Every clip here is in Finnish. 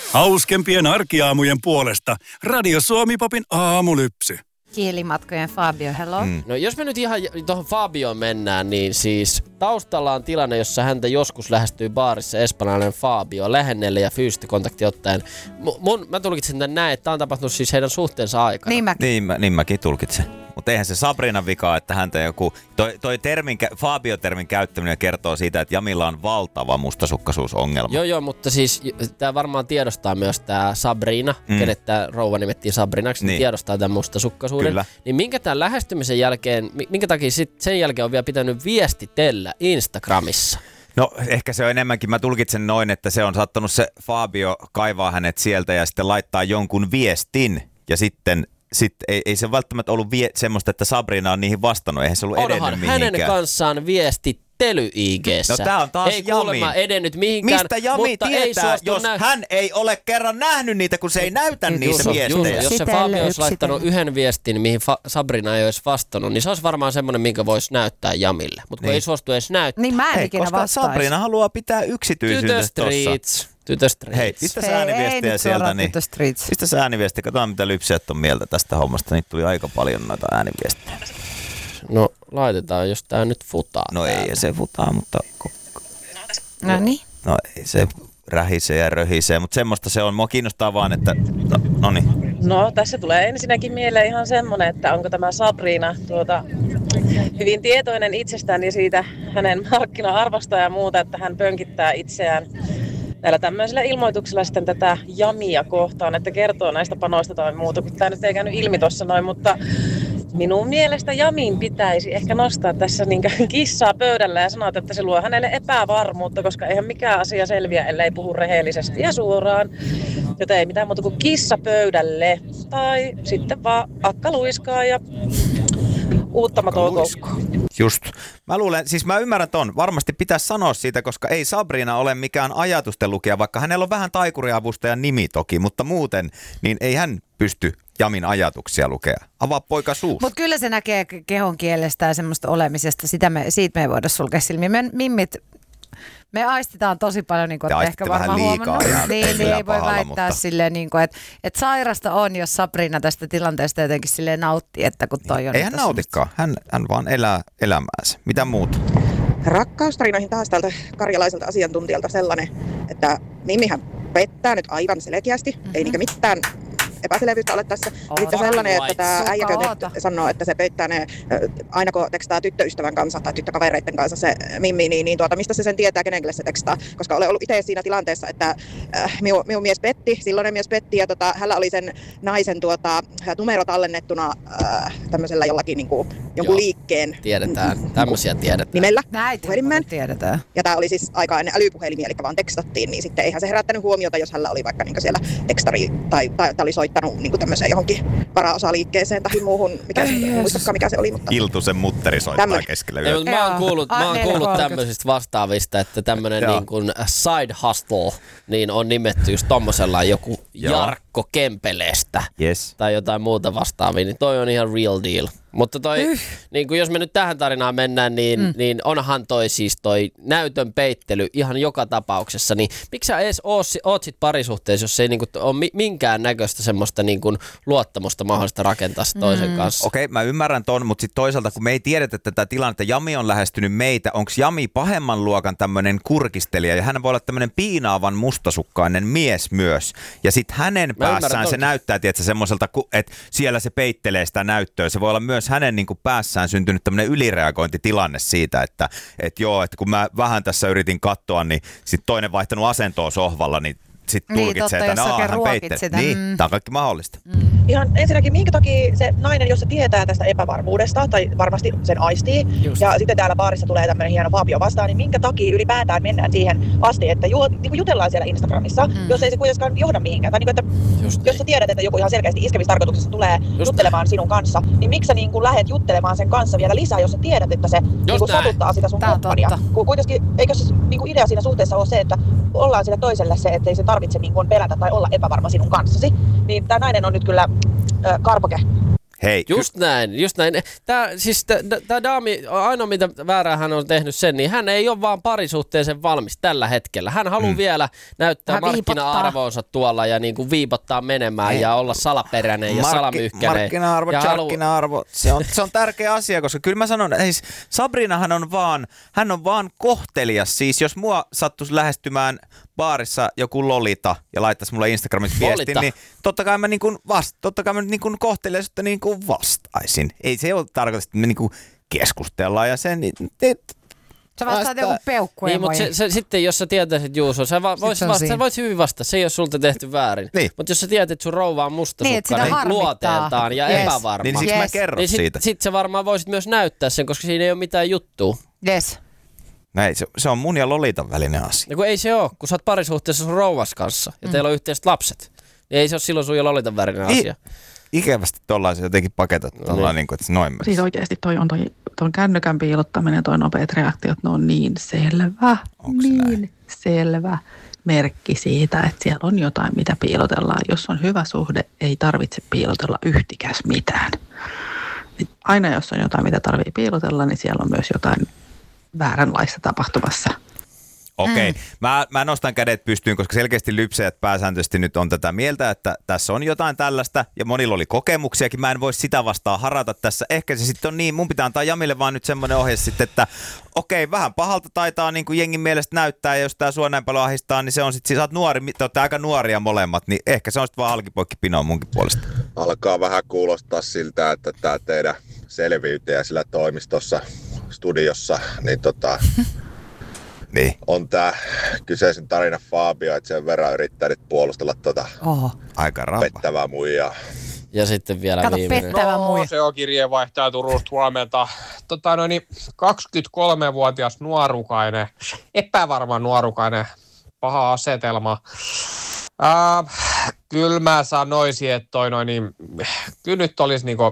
Hauskempien arkiaamujen puolesta Radio Suomi-popin aamulypsy. Kielimatkojen Fabio, hello. No jos me nyt ihan tuohon Fabioon mennään, niin siis taustalla on tilanne, jossa häntä joskus lähestyy baarissa espanjalainen Fabio lähennelle ja fyysistä kontaktia ottaen. Mä tulkitsen tämän näin, että tämä on tapahtunut siis heidän suhteensa aikana. Niin mäkin tulkitsen. Mutta eihän se Sabrinan vika, että häntä joku... Toi Fabio-termin käyttäminen kertoo siitä, että Jamilla on valtava mustasukkaisuusongelma. Joo, mutta siis tämä varmaan tiedostaa myös tämä Sabrina, kenet tämä rouva nimettiin Sabrinaksi, niin tiedostaa tämän mustasukkaisuuden. Kyllä. Niin minkä tämän lähestymisen jälkeen, minkä takia sen jälkeen on vielä pitänyt viestitellä Instagramissa? No ehkä se on enemmänkin, mä tulkitsen noin, että se on saattanut se Fabio kaivaa hänet sieltä ja sitten laittaa jonkun viestin ja sitten ei se välttämättä ollut semmoista, että Sabrina on niihin vastannut, eihän se ollut edennyt mihinkään. Hänen kanssaan viestittely IG:ssä. No tää on taas ei kuulemma edennyt mihinkään. Mistä Jami tietää, jos hän ei ole kerran nähnyt niitä, kun se ei näytä niitä viestejä? Jos se Fabio olisi laittanut yhden viestin, mihin Sabrina ei olisi vastannut, niin se olisi varmaan semmoinen, minkä voisi näyttää Jamille. Mutta kun ei suostu edes näyttää. Niin mä en ikinä koska vastaisi. Sabrina haluaa pitää yksityisyyttä tossa. Hei, pistä sä ääniviestiä sieltä, niin pistä sä ääniviestiä, katsotaan mitä lypsijät on mieltä tästä hommasta. Niitä tuli aika paljon noita ääniviestiä. No laitetaan, jos tää nyt futaa. No ei se futaa, mutta... No niin. No ei se rähisee ja röhisee, mutta semmoista se on. Mua kiinnostaa vaan, että... No niin. No tässä tulee ensinnäkin mieleen ihan semmoinen, että onko tämä Sabrina hyvin tietoinen itsestään ja siitä hänen markkina-arvosta ja muuta, että hän pönkittää itseään näillä tämmöisillä ilmoituksilla sitten tätä Jamia kohtaan, että kertoo näistä panoista tai muuta, kun tämä nyt ei käynyt ilmi tuossa noin, mutta minun mielestä Jamin pitäisi ehkä nostaa tässä kissaa pöydällä ja sanoa, että se luo hänelle epävarmuutta, koska eihän mikään asia selviä, ellei puhu rehellisesti ja suoraan. Joten ei mitään muuta kuin kissa pöydälle tai sitten vaan akka luiskaa ja uutta matoa koukkoon. Just. Mä ymmärrän ton. Varmasti pitäisi sanoa siitä, koska ei Sabrina ole mikään ajatusten lukija, vaikka hänellä on vähän taikuriavustajan nimi toki, mutta muuten, niin ei hän pysty Jamin ajatuksia lukea. Avaa poika suus. Mutta kyllä se näkee kehon kielestä ja semmoista olemisesta. Siitä me ei voida sulkea silmiä. Me aistitaan tosi paljon, niin kuin olette ehkä varmaan huomannut. Niin, ei voi väittää silleen, niin kuin, että sairasta on, jos Sabrina tästä tilanteesta jotenkin silleen nauttii, että kun toi on... Ei hän nautikaan, hän vaan elää elämäänsä. Mitä muuta? Rakkaustarinoihin taas tältä karjalaiselta asiantuntijalta sellainen, että Mimmihän pettää nyt aivan selkeästi, ei niinkö mitään epäselvyyttä ole tässä. Sitten sellainen, että tämä äijäkö sanoo, että se peittää ne, aina kun tekstaa tyttöystävän kanssa tai tyttökavereiden kanssa se Mimmi, niin mistä se sen tietää, kenelle se tekstaa. Koska olen ollut itse siinä tilanteessa, että minun mies petti, silloinen mies petti, ja hänellä oli sen naisen numero tallennettuna tämmöisellä jollakin jonkun liikkeen. Tiedetään, tämmöisiä tiedetään. Nimellä, näitä puhelimeen. Tiedetään. Ja tämä oli siis aika ennen älypuhelimia, eli vaan tekstattiin, niin sitten eihän se herättänyt huomiota, jos hänellä oli vaikka siellä tekstari tai oli soittanut tämmöiseen johonkin varaosaliikkeeseen tai muuhun, mikä se oli. Mutta Iltusen mutteri soittaa keskellä yötä. Mä oon kuullut tämmöisistä vastaavista, että tämmönen niin kuin side hustle niin on nimetty just tommosella joku Jarkko Kempeleestä tai jotain muuta vastaavia, niin toi on ihan real deal. Mutta niin kuin jos me nyt tähän tarinaan mennään, niin onhan toi näytön peittely ihan joka tapauksessa. Niin miksi sä edes oot sit parisuhteessa, jos ei niin kuin ole minkään näköistä semmoista niin kuin luottamusta mahdollista rakentaa toisen kanssa? Okei, mä ymmärrän ton, mutta sitten toisaalta kun me ei tiedetä tätä tilannetta, Jami on lähestynyt meitä, onko Jami pahemman luokan tämmöinen kurkistelija ja hän voi olla tämmöinen piinaavan mustasukkainen mies myös. Ja sitten hänen päässään se näyttää semmoiselta, että siellä se peittelee sitä näyttöä. Se voi olla myös hänen niin kuin päässään syntynyt tämmöinen ylireagointitilanne siitä, että kun mä vähän tässä yritin katsoa, niin sitten toinen vaihtanut asentoa sohvalla, niin sitten tulkitsee, että hän peittelee. Niin, tämä on kaikki mahdollista. Ihan ensinnäkin, minkä takia se nainen, jos se tietää tästä epävarmuudesta, tai varmasti sen aistii, ja sitten täällä baarissa tulee tämmöinen hieno Fabio vastaan, niin minkä takia ylipäätään mennään siihen asti, että jutellaan siellä Instagramissa, jos ei se kuitenkaan johda mihinkään. Tai että jos sä tiedät, että joku ihan selkeästi iskemistarkoituksessa tulee juttelemaan sinun kanssa, niin miksi sä lähdet juttelemaan sen kanssa vielä lisää, jos sä tiedät, että se satuttaa sitä sun kumppania. Kuitenkin, eikö se idea siinä suhteessa ole se, että ollaan sille toiselle se, ettei se tarvitse pelätä tai olla epävarma sinun kanssasi, niin tämä nainen on nyt kyllä karpoke. Hei. Just näin. Tää daami, ainoa mitä väärää hän on tehnyt sen, niin hän ei ole vaan parisuhteeseen valmis tällä hetkellä. Hän haluaa vielä näyttää markkina-arvoonsa tuolla ja niin kuin viipottaa menemään ja olla salaperäinen ja salamyhkäinen. Markkina-arvo, charkkina-arvo, se on tärkeä asia, koska kyllä mä sanon, Sabrinahan on vaan kohtelias. Siis jos mua sattuisi lähestymään baarissa joku lolita ja laittaisi mulle Instagramissa viestin, niin totta kai mä niin kuin kohteliaisuutta niin kuin vastaisin. Ei se ole tarkoitus, että me niin kuin keskustellaan ja sen. Sä vastaat joku peukkuja. Niin, mutta sitten jos sä tietäisit Juuso, sä voit hyvin vastata, se ei ole sulta tehty väärin. Niin. Mutta jos sä tiedät, että sun rouva on mustasukkainen luoteeltaan ja epävarma. Niin siksi mä kerron niin siitä. Sit sä varmaan voisit myös näyttää sen, koska siinä ei ole mitään juttua. Yes. Näin, se on mun ja Lolitan välinen asia. Ja kun ei se ole, kun sä oot parisuhteessa sun rouvas kanssa ja teillä on yhteiset lapset, niin ei se ole silloin sun ja Lolitan välinen asia. Ikävästi tollaisen jotenkin paketattu, niin kuin, että noin. Siis oikeasti toi kännykän piilottaminen, toi nopeat reaktiot, ne on niin selvä. Onks näin? Selvä merkki siitä, että siellä on jotain, mitä piilotellaan. Jos on hyvä suhde, ei tarvitse piilotella yhtikäs mitään. Aina jos on jotain, mitä tarvitsee piilotella, niin siellä on myös jotain vääränlaista tapahtumassa. Okei. Mä nostan kädet pystyyn, koska selkeästi lypsäjät pääsääntöisesti nyt on tätä mieltä, että tässä on jotain tällaista ja monilla oli kokemuksiakin. Mä en voi sitä vastaan harata tässä. Ehkä se sitten on niin, mun pitää antaa Jamille vaan nyt semmoinen ohje sitten, että okei, vähän pahalta taitaa niin kuin jengin mielestä näyttää ja jos tää sua näin paljon ahdistaa, niin se on sitten, sä oot nuori, te ootte aika nuoria molemmat, niin ehkä se on sitten vaan halkipoikki pinoa munkin puolesta. Alkaa vähän kuulostaa siltä, että tää teidän selviytyjä sillä toimistossa, studiossa, niin niin. On tää kyseisen tarina Fabio, että sen verran yrittää nyt puolustella aika pettävää muijaa. Ja sitten vielä kato, viimeinen. Se on kirjeenvaihtaja Turusta, huomenta. 23-vuotias nuorukainen, epävarma nuorukainen, paha asetelma. Kyllä mä sanoisin, että kyllä nyt olisi niinku...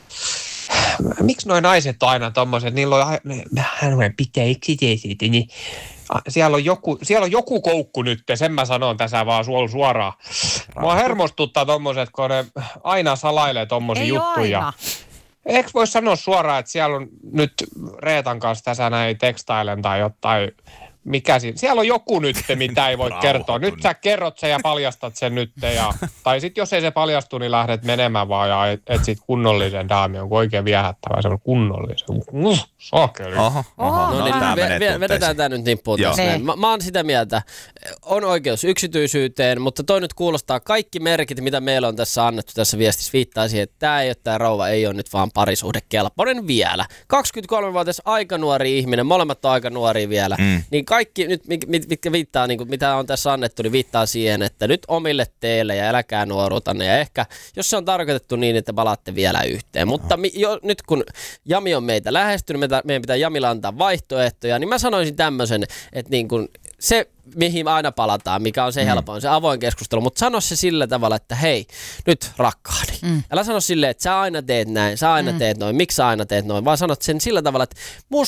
Miksi noi naiset on aina tommoset, niillä on hän pitää yksityisyyttä, niin siellä on joku koukku nyt, sen mä sanon tässä vaan suoraan. Mua hermostuttaa tommoset, kun ne aina salailee tommosia juttuja. Eikö voi sanoa suoraan, että siellä on nyt Reetan kanssa tässä näin tekstailen tai jotain, mikä siinä? Siellä on joku nyt, mitä ei voi kertoa. Nyt sä kerrot sen ja paljastat sen nyt. Tai sitten jos ei se paljastu, niin lähdet menemään vaan ja etsit kunnollisen daamin. Onko oikein viehättävää, se on kunnollisen. Sakeli. No niin, vedetään tää nyt nippuun tässä. Mä oon sitä mieltä. On oikeus yksityisyyteen, mutta toi nyt kuulostaa kaikki merkit, mitä meillä on tässä annettu tässä viestissä. Viittaa siihen, että tää rouva ei ole nyt vaan parisuhdekelpoinen vielä. 23-vuotias aika nuori ihminen, molemmat on aika nuoria vielä. Niin kaikki nyt, mitkä viittaa, niin kuin, mitä on tässä annettu, niin viittaa siihen, että nyt omille teille ja eläkää nuoruutanne. Ja ehkä, jos se on tarkoitettu niin, että palaatte vielä yhteen. Mutta nyt kun Jami on meitä lähestynyt, meidän pitää Jamilla antaa vaihtoehtoja, niin mä sanoisin tämmöisen, että niin kuin se, mihin aina palataan, mikä on se helpoin, se avoin keskustelu, mutta sano se sillä tavalla, että hei, nyt rakkaani. Älä sano silleen, että sä aina teet näin, sä aina teet noin, miksi sä aina teet noin, vaan sanot sen sillä tavalla, että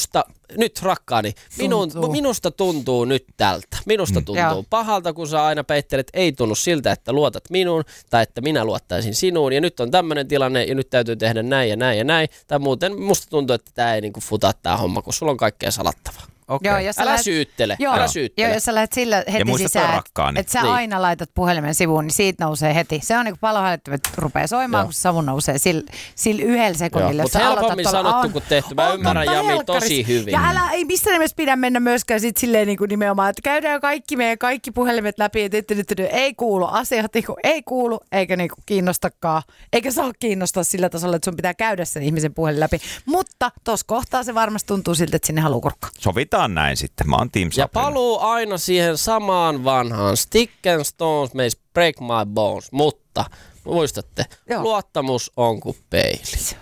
nyt rakkaani, minusta tuntuu nyt tältä. Minusta tuntuu pahalta, kun sä aina peittelet, ei tunnu siltä, että luotat minuun tai että minä luottaisin sinuun ja nyt on tämmöinen tilanne ja nyt täytyy tehdä näin ja näin ja näin. Tai muuten musta tuntuu, että tää ei niinku futa tää homma, kun sulla on kaikkea salattavaa. Okay. Joo, älä syyttele. Joo, jos sä lähdet sillä heti sisään, että sä aina laitat puhelimen sivuun, niin siitä nousee heti. Se on niin kuin palohälyttävä, että rupeaa soimaan, kun savu nousee sillä yhdellä sekunnilla. Mutta helpommin sanottu kuin tehty. Mä ymmärrän Jami tosi hyvin. Ja ei missään nimessä pidä mennä myöskään sit silleen niin kuin nimenomaan, että käydään kaikki puhelimet läpi, että ei kuulu. Asiat ei kuulu, eikä niin kuin kiinnostakaan. Eikä saa kiinnostaa sillä tasolla, että sun pitää käydä sen ihmisen puhelin läpi. Mutta tossa kohtaa se varmasti tuntuu siltä, että sinne haluaa kurkkaa. Sovitaan näin sitten. Mä oon Team Sabrina. Ja paluu aina siihen samaan vanhaan. Stick and stones may break my bones. Mutta muistatte, luottamus on kuin peili.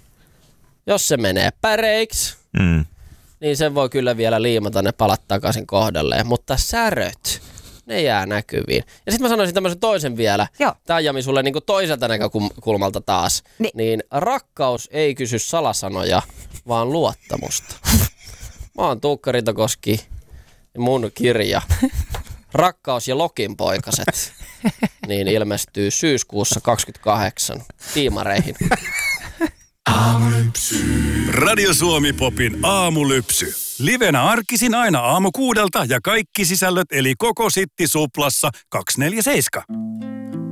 Jos se menee päreiksi, niin sen voi kyllä vielä liimata ne palat takaisin kohdalleen. Mutta säröt, ne jää näkyviin. Ja sitten mä sanoisin tämmöisen toisen vielä. Tää Jami sulle niinku toiselta näkökulmalta taas. Niin rakkaus ei kysy salasanoja, vaan luottamusta. Mä oon Tuukka Ritokoski ja mun kirja Rakkaus ja Lokinpoikaset niin ilmestyy syyskuussa 28 tiimareihin. Radio Suomi Popin aamulypsy. Livenä arkisin aina aamu 6 ja kaikki sisällöt eli koko Sitti Suplassa 247.